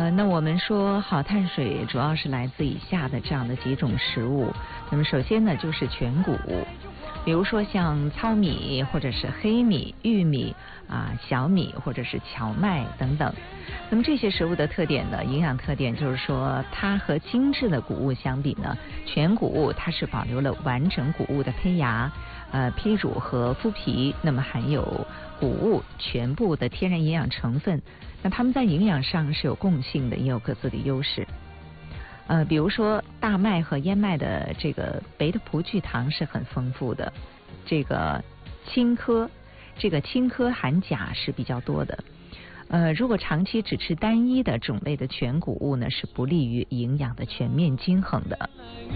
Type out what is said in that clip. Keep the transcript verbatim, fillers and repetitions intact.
呃，那我们说好碳水主要是来自以下的这样的几种食物。那么首先呢，就是全谷物，比如说像糙米或者是黑米、玉米啊、小米或者是荞麦等等。那么这些食物的特点呢，营养特点就是说，它和精致的谷物相比呢，全谷物它是保留了完整谷物的胚芽、呃胚乳和麸皮，那么含有谷物全部的天然营养成分。那它们在营养上是有共性的，也有各自的优势。呃，比如说大麦和燕麦的这个贝塔葡聚糖是很丰富的，这个青稞，这个青稞含钾是比较多的。呃，如果长期只吃单一的种类的全谷物呢，是不利于营养的全面均衡的。